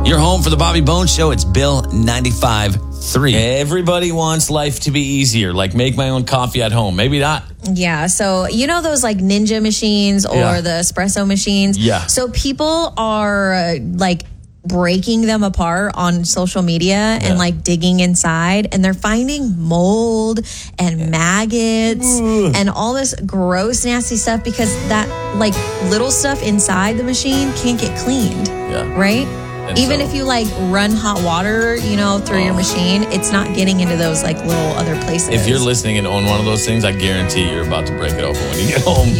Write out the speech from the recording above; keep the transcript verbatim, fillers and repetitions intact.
You're home for the Bobby Bones Show. It's Bill ninety-five point three. Everybody wants life to be easier, like make my own coffee at home. Maybe not. Yeah, so you know those like Ninja machines or Yeah. the espresso machines? Yeah. So people are uh, like breaking them apart on social media Yeah. and like digging inside, and they're finding mold and maggots and all this gross, nasty stuff because that like little stuff inside the machine can't get cleaned. Yeah. Right? And Even so- if you like run hot water, you know, through your machine, it's not getting into those like little other places. If you're listening and own one of those things, I guarantee you're about to break it open when you get home.